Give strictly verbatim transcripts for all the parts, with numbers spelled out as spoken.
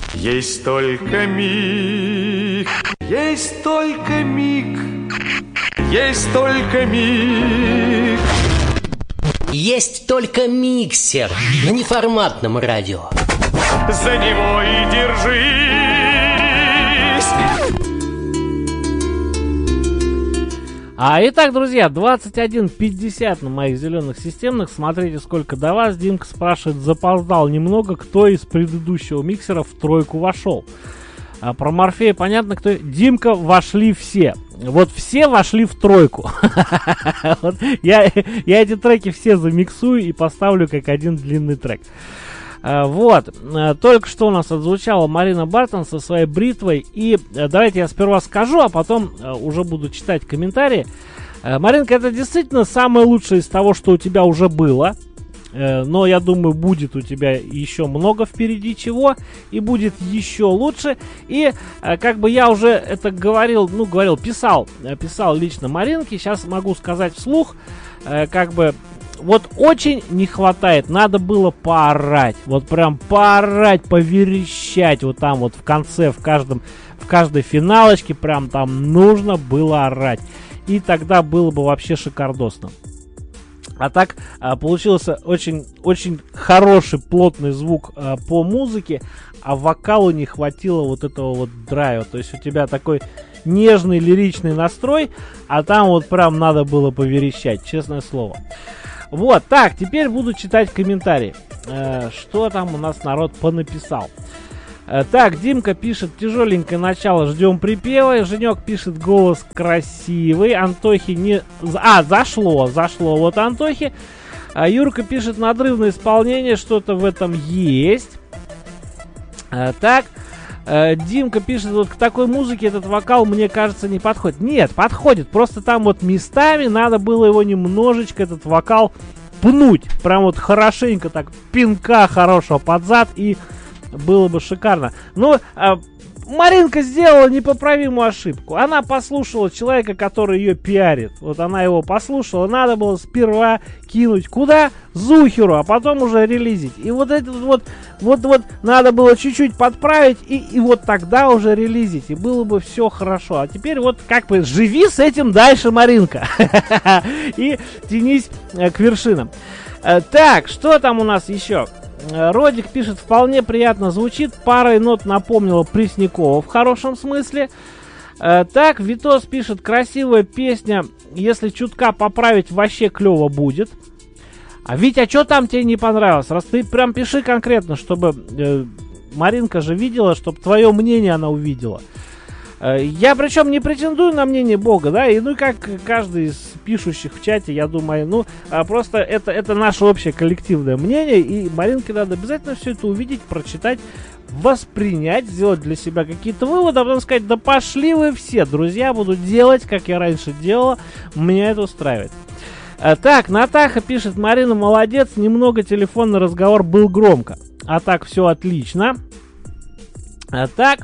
Есть только миг, есть только миг, есть только миг. Есть только миксер на неформатном радио. За него и держись. А итак, друзья, двадцать один пятьдесят на моих зеленых системных. Смотрите, сколько до вас. Димка спрашивает, запоздал немного, кто из предыдущего миксера в тройку вошел. А про Морфея понятно, кто. Димка, вошли все. Вот все вошли в тройку. Вот я, я эти треки все замиксую и поставлю как один длинный трек. Вот, только что у нас отзвучала Марина Бартон со своей бритвой. И давайте я сперва скажу, а потом уже буду читать комментарии. Маринка, это действительно самое лучшее из того, что у тебя уже было. Но я думаю, будет у тебя еще много впереди чего. И будет еще лучше. И как бы я уже это говорил, ну говорил, писал, писал лично Маринке. Сейчас могу сказать вслух, как бы... Вот очень не хватает, надо было поорать, вот прям поорать, поверещать, вот там вот в конце, в каждом, в каждой финалочке прям там нужно было орать, и тогда было бы вообще шикардосно. А так а, получился очень, очень хороший, плотный звук а, по музыке, а вокалу не хватило вот этого вот драйва, то есть у тебя такой нежный лиричный настрой, а там вот прям надо было поверещать, честное слово. Вот, так, теперь буду читать комментарии. Э, что там у нас народ понаписал. Э, так, Димка пишет, тяжеленькое начало, ждем припева. Женек пишет, голос красивый. Антохи не... А, зашло, зашло вот Антохи. А Юрка пишет, надрывное исполнение, что-то в этом есть. Э, так, э, Димка пишет, вот к такой музыке этот вокал, мне кажется, не подходит. Нет, подходит, просто там вот местами надо было его немножечко, этот вокал, пнуть. Прям вот хорошенько так, пинка хорошего под зад, и было бы шикарно. Но а, Маринка сделала непоправимую ошибку. Она послушала человека, который ее пиарит. Вот она его послушала. Надо было сперва кинуть куда? Зухеру, а потом уже релизить. И вот это вот, вот, вот надо было чуть-чуть подправить, и, и вот тогда уже релизить. И было бы все хорошо. А теперь вот как бы живи с этим дальше, Маринка. И тянись к вершинам. Так, что там у нас еще? Родик пишет, вполне приятно звучит, парой нот напомнила Преснякова в хорошем смысле. Э, так, Витос пишет, красивая песня, если чутка поправить, вообще клево будет. А Витя, а что там тебе не понравилось? Раз ты прям пиши конкретно, чтобы э, Маринка же видела, чтобы твое мнение она увидела. Э, я причем не претендую на мнение Бога, да, и ну как каждый из пишущих в чате, я думаю, ну, а просто это, это наше общее коллективное мнение, и Маринке надо обязательно все это увидеть, прочитать, воспринять, сделать для себя какие-то выводы, а потом сказать, да пошли вы все, друзья, буду делать, как я раньше делала, меня это устраивает. А, так, Натаха пишет, Марина молодец, немного телефонный разговор был громко, а так все отлично. А, так...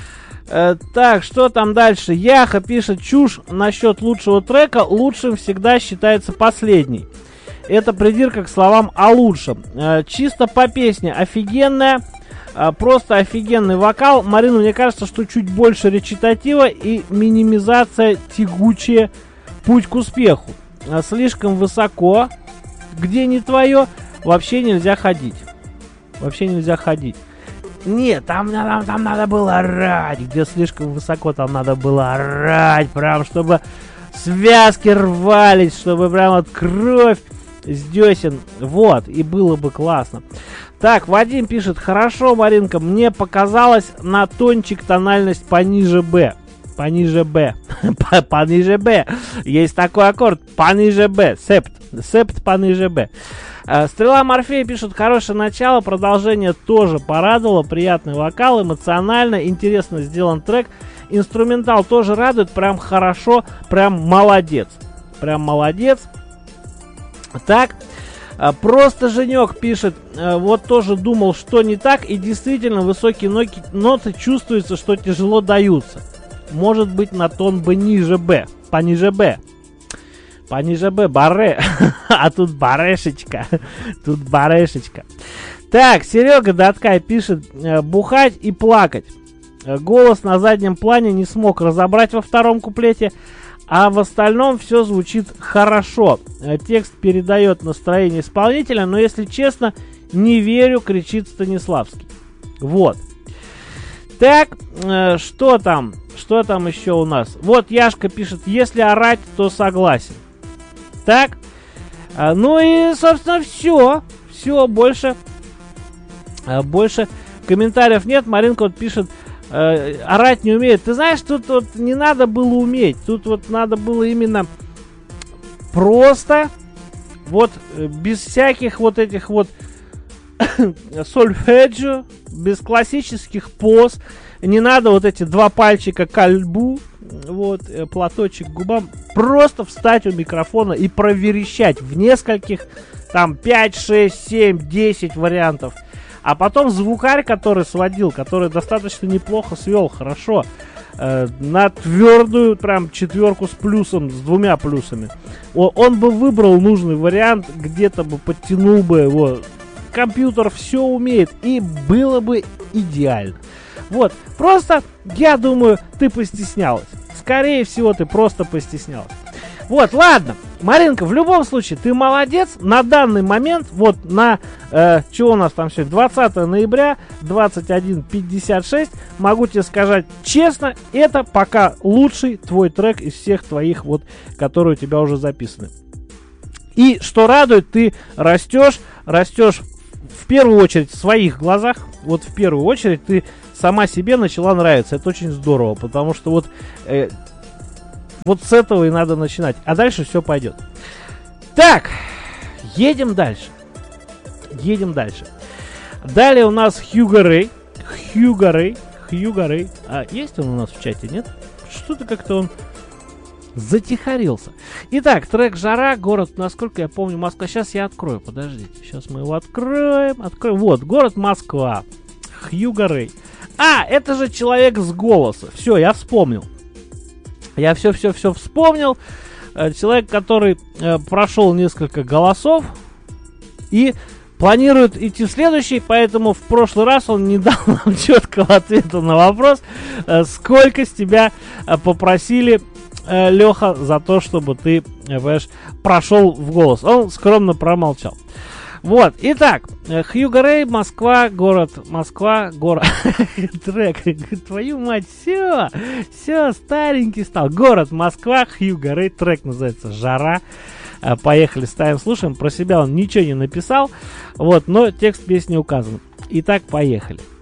Так, что там дальше? Яха пишет, чушь насчет лучшего трека. Лучшим всегда считается последний. Это придирка к словам о лучшем. Чисто по песне офигенная. Просто офигенный вокал. Марина, мне кажется, что чуть больше речитатива и минимизация тягучая. Путь к успеху. Слишком высоко. Где не твое, вообще нельзя ходить. Вообще нельзя ходить. Нет, там, там, там надо было орать. Где слишком высоко, там надо было орать. Прям, чтобы связки рвались, чтобы прям вот кровь с десен. Вот, и было бы классно. Так, Вадим пишет, хорошо, Маринка, мне показалось на тончик тональность пониже Б. Пониже Б. Пониже Б. Есть такой аккорд. Пониже Б. Септ. Септ пониже Б. Стрела Морфея пишет, хорошее начало, продолжение тоже порадовало, приятный вокал, эмоционально, интересно сделан трек, инструментал тоже радует, прям хорошо, прям молодец, прям молодец. Так, просто Женек пишет, вот тоже думал, что не так, и действительно высокие ноги, ноты чувствуется, что тяжело даются, может быть на тон бы ниже Б, пониже Б. Пониже Б, баре. А тут барешечка. Тут барешечка. Так, Серега Даткай пишет: бухать и плакать. Голос на заднем плане не смог разобрать во втором куплете, а в остальном все звучит хорошо. Текст передает настроение исполнителя, но, если честно, не верю, кричит Станиславский. Вот. Так, э, что там? Что там еще у нас? Вот Яшка пишет: если орать, то согласен. Так. Э, ну и, собственно, все. Все, больше. Э, больше комментариев нет. Маринка вот пишет: э, орать не умеет. Ты знаешь, тут вот не надо было уметь. Тут вот надо было именно просто, вот, без всяких вот этих вот сольфеджио, без классических поз. Не надо вот эти два пальчика к лбу, вот, платочек к губам. Просто встать у микрофона и проверещать в нескольких, там, пять, шесть, семь, десять вариантов. А потом звукарь, который сводил, который достаточно неплохо свел, хорошо, э, на твердую прям четверку с плюсом, с двумя плюсами. О, он бы выбрал нужный вариант, где-то бы подтянул бы его. Компьютер все умеет, и было бы идеально. Вот, просто, я думаю, ты постеснялась. Скорее всего, ты просто постеснялась. Вот, ладно, Маринка, в любом случае, ты молодец. На данный момент, вот на, э, что у нас там сегодня, двадцатое ноября, двадцать один пятьдесят шесть, могу тебе сказать честно, это пока лучший твой трек из всех твоих, вот, которые у тебя уже записаны. И, что радует, ты растешь, растешь в первую очередь в своих глазах. Вот в первую очередь ты сама себе начала нравиться. Это очень здорово, потому что вот, э, вот с этого и надо начинать. А дальше все пойдет. Так, едем дальше. Едем дальше. Далее у нас Хьюго Рэй. Хьюго Рэй. Хьюго Рэй. А есть он у нас в чате, нет? Что-то как-то он затихарился. Итак, трек «Жара», город, насколько я помню, Москва. Сейчас я открою, подождите. Сейчас мы его откроем. Откроем. Вот, город Москва. Хьюго Рэй. А, это же человек с голоса. Все, я вспомнил. Я все-все-все вспомнил. Человек, который э, прошел несколько голосов и планирует идти в следующий, поэтому в прошлый раз он не дал нам четкого ответа на вопрос, э, сколько с тебя э, попросили, э, Леха, за то, чтобы ты, э, понимаешь, прошел в голос. Он скромно промолчал. Вот, итак, Хьюго Рэй, Москва, город, Москва, город, трек, твою мать, все, все, старенький стал, город, Москва, Хьюго Рэй, трек называется «Жара». Поехали, ставим, слушаем. Про себя он ничего не написал, вот, но текст песни указан. Итак, поехали.